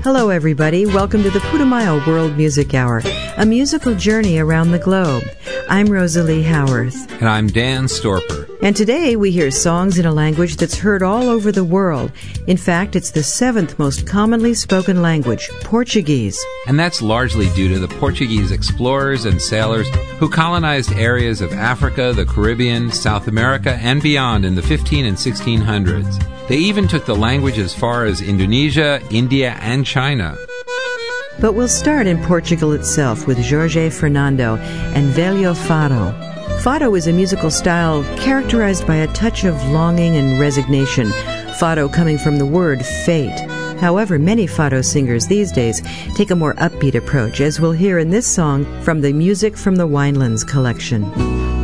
Hello, everybody. Welcome to the Putumayo World Music Hour, a musical journey around the globe. I'm Rosalie Howarth. And I'm Dan Storper. And today we hear songs in a language that's heard all over the world. In fact, it's the 7th most commonly spoken language, Portuguese. And that's largely due to the Portuguese explorers and sailors who colonized areas of Africa, the Caribbean, South America, and beyond in the 1500s and 1600s. They even took the language as far as Indonesia, India, and China. But we'll start in Portugal itself with Jorge Fernando and Velho Fado. Fado is a musical style characterized by a touch of longing and resignation, fado coming from the word fate. However, many fado singers these days take a more upbeat approach, as we'll hear in this song from the Music from the Winelands collection.